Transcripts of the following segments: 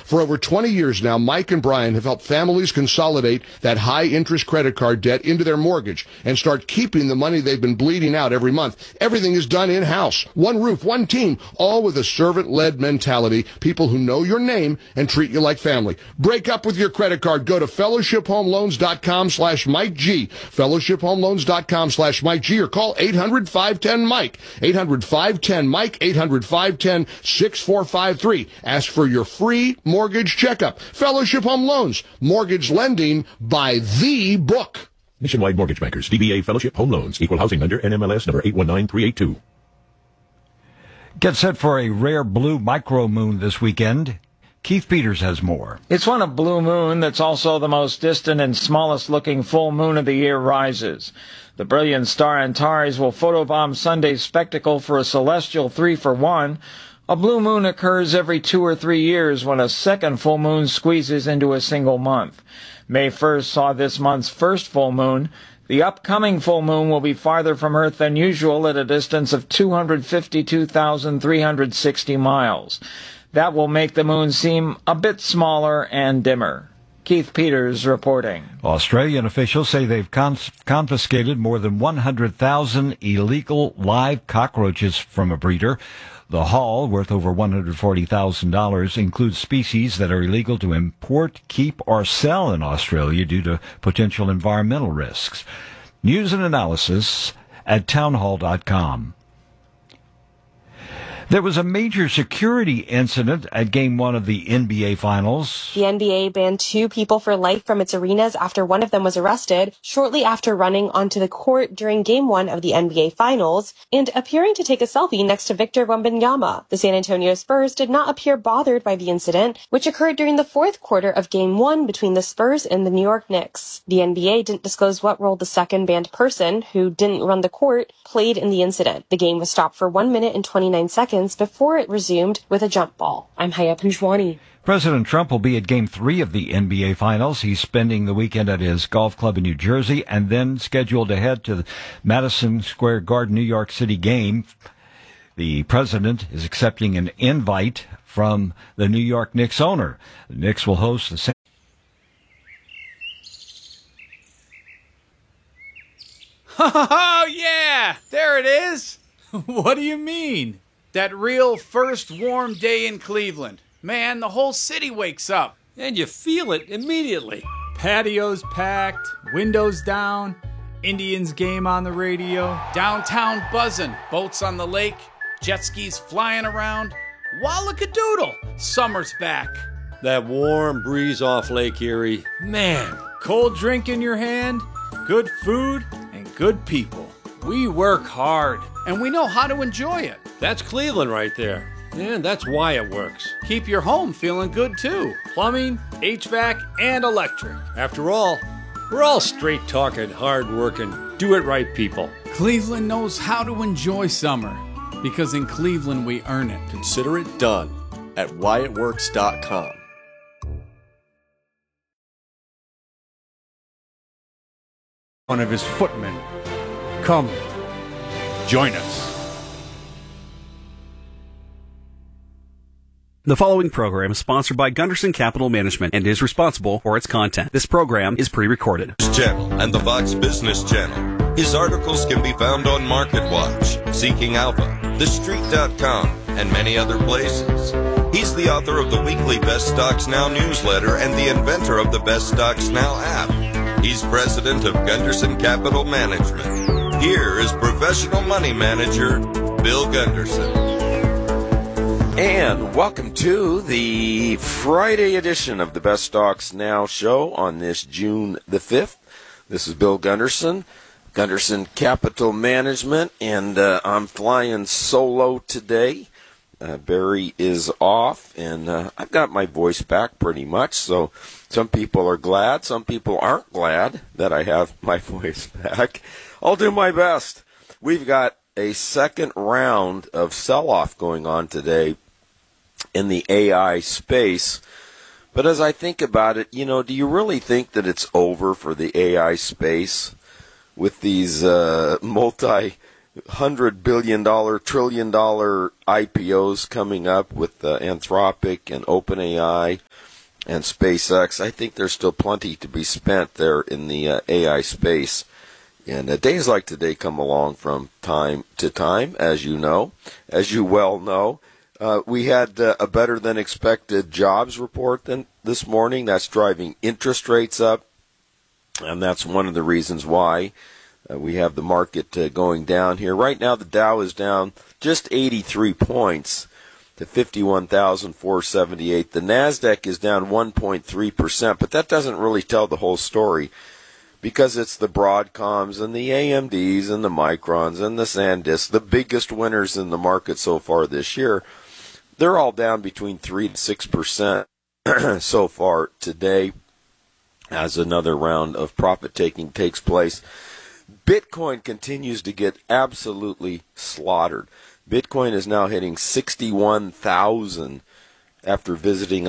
For over 20 years now, Mike and Brian have helped families consolidate that high-interest credit card debt into their mortgage and start keeping the money they've been bleeding out every month. Everything is done in-house. One roof, one team, all with a servant-led mentality, people who know your name and treat you like family. Break up with your credit card. Go to fellowshiphomeloans.com/Mike G. fellowshiphomeloans.com/Mike G, or call 800-510-MIKE. 800-510-MIKE, 800-510-6453. Ask for your free mortgage checkup. Fellowship Home Loans. Mortgage lending by the book. Nationwide Mortgage Bankers, DBA Fellowship Home Loans, Equal Housing Lender, NMLS number 819382. Get set for a rare blue micromoon this weekend. Keith Peters has more. It's when a blue moon that's also the most distant and smallest looking full moon of the year rises. The brilliant star Antares will photobomb Sunday's spectacle for a celestial 3-for-1. A blue moon occurs every 2 or 3 years when a second full moon squeezes into a single month. May 1st saw this month's first full moon. The upcoming full moon will be farther from Earth than usual at a distance of 252,360 miles. That will make the moon seem a bit smaller and dimmer. Keith Peters reporting. Australian officials say they've confiscated more than 100,000 illegal live cockroaches from a breeder. The haul, worth over $140,000, includes species that are illegal to import, keep, or sell in Australia due to potential environmental risks. News and analysis at townhall.com. There was a major security incident at Game 1 of the NBA Finals. The NBA banned 2 people for life from its arenas after one of them was arrested shortly after running onto the court during Game 1 of the NBA Finals and appearing to take a selfie next to Victor Wembanyama. The San Antonio Spurs did not appear bothered by the incident, which occurred during the fourth quarter of Game 1 between the Spurs and the New York Knicks. The NBA didn't disclose what role the second banned person, who didn't run the court, played in the incident. The game was stopped for 1 minute and 29 seconds before it resumed with a jump ball. I'm Haya Panjwani. President Trump will be at Game 3 of the NBA Finals. He's spending the weekend at his golf club in New Jersey and then scheduled to head to the Madison Square Garden, New York City game. The president is accepting an invite from the New York Knicks owner. The Knicks will host the Oh, yeah! There it is! What do you mean? That real first warm day in Cleveland. Man, the whole city wakes up. And you feel it immediately. Patios packed, windows down, Indians game on the radio, downtown buzzing, boats on the lake, jet skis flying around. Wallakadoodle! Summer's back. That warm breeze off Lake Erie. Man. Cold drink in your hand, good food, and good people. We work hard, and we know how to enjoy it. That's Cleveland right there. And that's why it works. Keep your home feeling good, too. Plumbing, HVAC, and electric. After all, we're all straight-talking, hard-working, do-it-right people. Cleveland knows how to enjoy summer, because in Cleveland we earn it. Consider it done at whyitworks.com. One of his footmen. Come, join us. The following program is sponsored by Gunderson Capital Management and is responsible for its content. This program is pre-recorded. Channel and the Vox Business Channel. His articles can be found on MarketWatch, Seeking Alpha, TheStreet.com, and many other places. He's the author of the weekly Best Stocks Now newsletter and the inventor of the Best Stocks Now app. He's president of Gunderson Capital Management. Here is professional money manager, Bill Gunderson. And welcome to the Friday edition of the Best Stocks Now show on this June the 5th. This is Bill Gunderson, Gunderson Capital Management, and I'm flying solo today. Barry is off, and I've got my voice back pretty much, so some people are glad, some people aren't glad that I have my voice back. I'll do my best. We've got a second round of sell-off going on today in the AI space. But as I think about it, do you really think that it's over for the AI space with these $100 billion, trillion dollar IPOs coming up with Anthropic and OpenAI and SpaceX. I think there's still plenty to be spent there in the AI space. And days like today come along from time to time, as you well know. We had a better than expected jobs report this morning. That's driving interest rates up. And that's one of the reasons why we have the market going down here. Right now, the Dow is down just 83 points to 51,478. The NASDAQ is down 1.3%, but that doesn't really tell the whole story because it's the Broadcoms and the AMDs and the Microns and the SanDisk, the biggest winners in the market so far this year. They're all down between 3 to 6% so far today as another round of profit-taking takes place. Bitcoin continues to get absolutely slaughtered. Bitcoin is now hitting 61,000 after visiting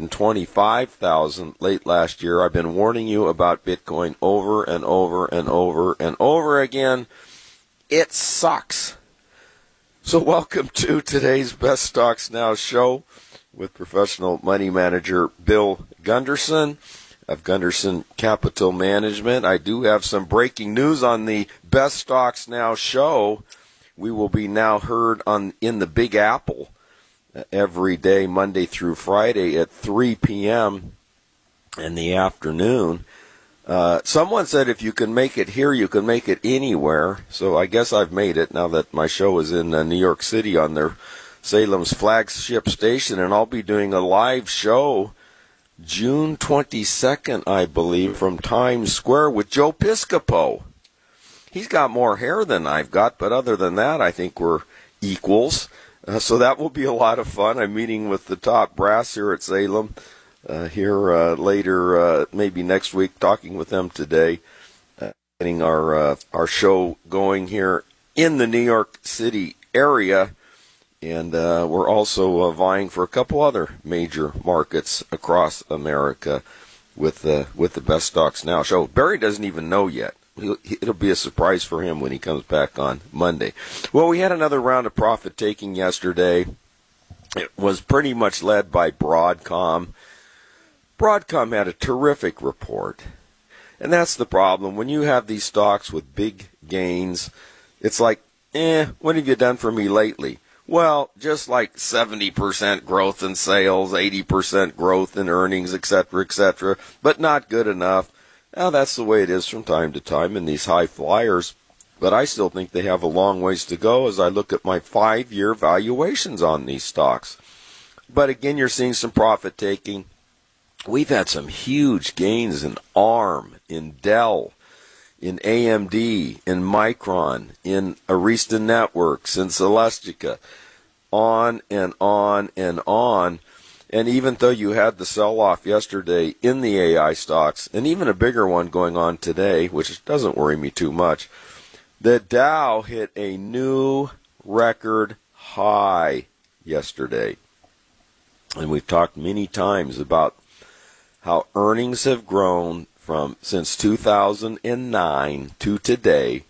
125,000 late last year. I've been warning you about Bitcoin over and over and over and over again. It sucks. So welcome to today's Best Stocks Now show with professional money manager Bill Gunderson of Gunderson Capital Management. I do have some breaking news on the Best Stocks Now show. We will be now heard in the Big Apple every day, Monday through Friday at 3 p.m. in the afternoon. Someone said if you can make it here, you can make it anywhere. So I guess I've made it now that my show is in New York City on their Salem's flagship station, and I'll be doing a live show June 22nd, I believe, from Times Square with Joe Piscopo. He's got more hair than I've got, but other than that, I think we're equals. So that will be a lot of fun. I'm meeting with the top brass here at Salem later, maybe next week, talking with them today, getting our show going here in the New York City area. And we're also vying for a couple other major markets across America with the Best Stocks Now show. Barry doesn't even know yet. It'll be a surprise for him when he comes back on Monday. Well, we had another round of profit taking yesterday. It was pretty much led by Broadcom. Broadcom had a terrific report. And that's the problem. When you have these stocks with big gains, it's like, what have you done for me lately? Well, just like 70% growth in sales, 80% growth in earnings, etc., but not good enough. Now, that's the way it is from time to time in these high flyers, but I still think they have a long ways to go as I look at my 5-year valuations on these stocks. But again, you're seeing some profit taking. We've had some huge gains in ARM, in Dell, in AMD, in Micron, in Arista Networks, in Celestica, on and on and on. And even though you had the sell-off yesterday in the AI stocks, and even a bigger one going on today, which doesn't worry me too much, the Dow hit a new record high yesterday. And we've talked many times about how earnings have grown from since 2009 to today.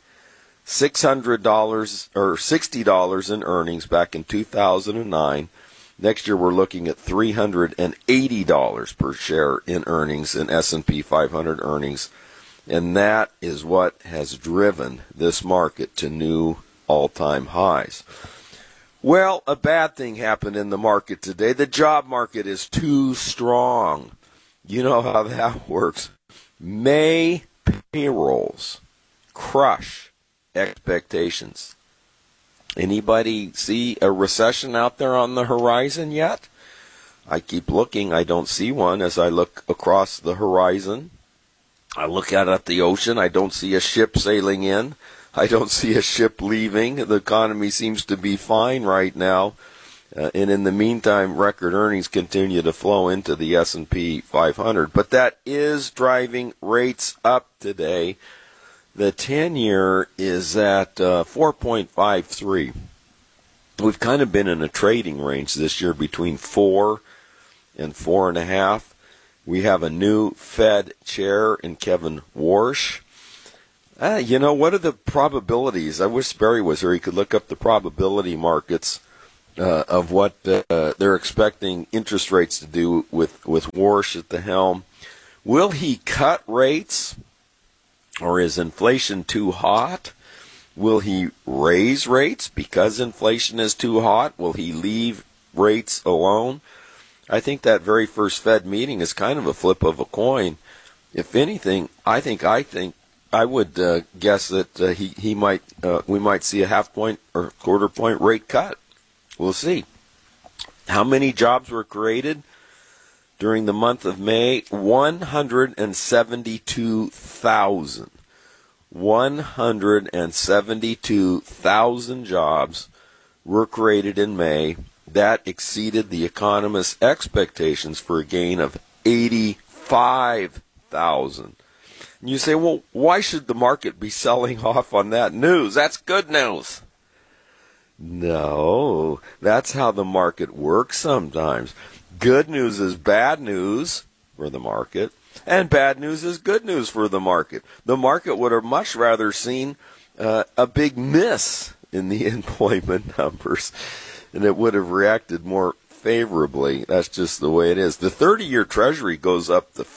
$600 or $60 in earnings back in 2009. Next year we're looking at $380 per share in earnings in S&P 500 earnings. And that is what has driven this market to new all-time highs. Well, a bad thing happened in the market today. The job market is too strong. You know how that works. May payrolls crush expectations. Anybody see a recession out there on the horizon yet? I keep looking. I don't see one as I look across the horizon. I look out at the ocean. I don't see a ship sailing in. I don't see a ship leaving. The economy seems to be fine right now. And in the meantime, record earnings continue to flow into the S&P 500. But that is driving rates up today. The 10-year is at 4.53. We've kind of been in a trading range this year between 4 and 4.5. We have a new Fed chair in Kevin Warsh. What are the probabilities? I wish Barry was here. He could look up the probability markets of what they're expecting interest rates to do with Warsh at the helm. Will he cut rates, or is inflation too hot? Will he raise rates because inflation is too hot? Will he leave rates alone? I think that very first Fed meeting is kind of a flip of a coin. If anything, I would guess that we might see a half point or quarter point rate cut. We'll see. How many jobs were created during the month of May? 172,000. 172,000 jobs were created in May. That exceeded the economists' expectations for a gain of 85,000. And you say, well, why should the market be selling off on that news? That's good news. No, that's how the market works sometimes. Good news is bad news for the market, and bad news is good news for the market. The market would have much rather seen a big miss in the employment numbers, and it would have reacted more favorably. That's just the way it is. The 30-year Treasury goes up to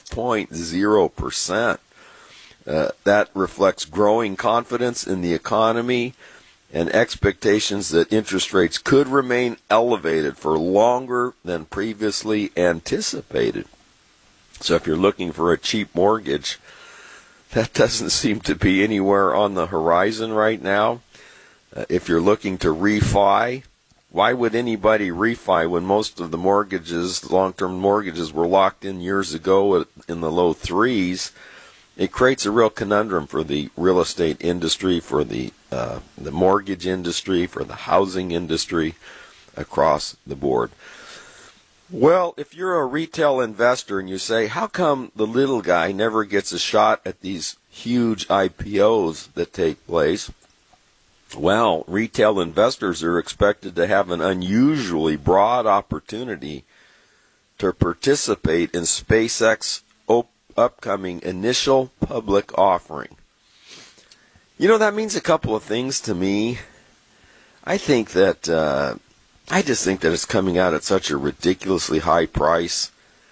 5.0%. That reflects growing confidence in the economy and expectations that interest rates could remain elevated for longer than previously anticipated. So if you're looking for a cheap mortgage, that doesn't seem to be anywhere on the horizon right now. If you're looking to refi, why would anybody refi when most of the mortgages, long-term mortgages, were locked in years ago in the low threes? It creates a real conundrum for the real estate industry, for the mortgage industry, for the housing industry across the board. Well, if you're a retail investor and you say, how come the little guy never gets a shot at these huge IPOs that take place? Well, retail investors are expected to have an unusually broad opportunity to participate in SpaceX upcoming initial public offering. That means a couple of things to me. I just think that it's coming out at such a ridiculously high price.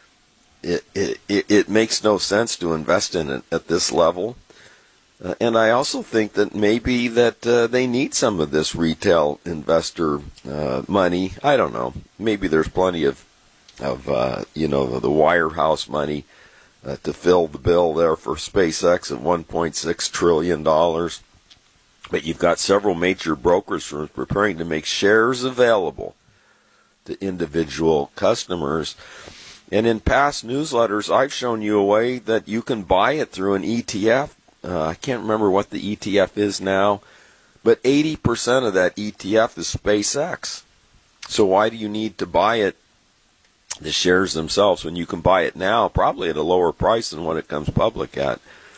It makes no sense to invest in it at this level. And I also think that maybe that they need some of this retail investor money. I don't know. Maybe there's plenty of the wirehouse money to fill the bill there for SpaceX at $1.6 trillion. But you've got several major brokers firms preparing to make shares available to individual customers. And in past newsletters, I've shown you a way that you can buy it through an ETF. I can't remember what the ETF is now, but 80% of that ETF is SpaceX. So why do you need to buy it, the shares themselves, when you can buy it now, probably at a lower price than what it comes public at,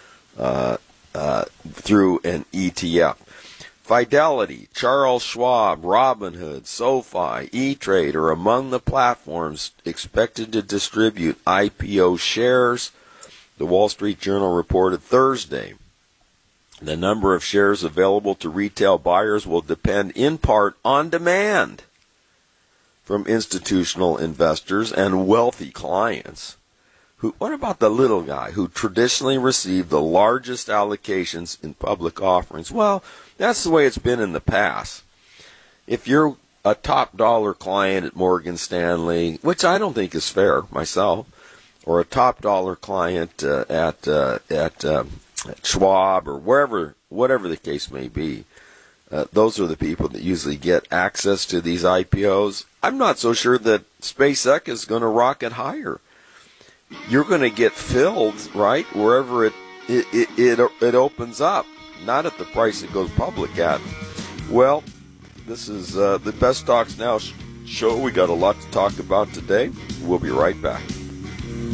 through an ETF? Fidelity, Charles Schwab, Robinhood, SoFi, E-Trade are among the platforms expected to distribute IPO shares. The Wall Street Journal reported Thursday. The number of shares available to retail buyers will depend in part on demand from institutional investors and wealthy clients. What about the little guy who traditionally received the largest allocations in public offerings? Well, that's the way it's been in the past. If you're a top dollar client at Morgan Stanley, which I don't think is fair myself, or a top dollar client at Schwab or whatever the case may be, those are the people that usually get access to these IPOs. I'm not so sure that SpaceX is going to rocket higher. You're going to get filled, right, wherever it opens up, not at the price it goes public at. Well, this is the Best Stocks Now show. We got a lot to talk about today. We'll be right back.